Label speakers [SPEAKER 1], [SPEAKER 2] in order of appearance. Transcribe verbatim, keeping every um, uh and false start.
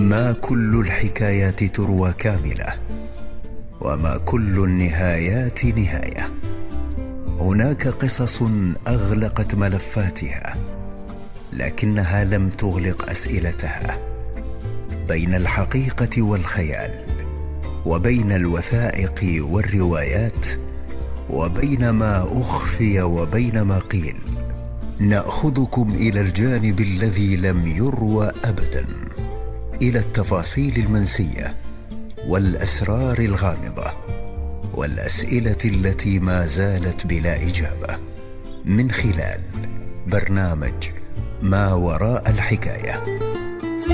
[SPEAKER 1] ما كل الحكايات تروى كاملة، وما كل النهايات نهاية. هناك قصص أغلقت ملفاتها، لكنها لم تغلق أسئلتها. بين الحقيقة والخيال، وبين الوثائق والروايات، وبين ما أخفي وبين ما قيل، نأخذكم إلى الجانب الذي لم يروى أبدا، إلى التفاصيل المنسية والأسرار الغامضة والأسئلة التي ما زالت بلا إجابة، من خلال برنامج ما وراء الحكاية.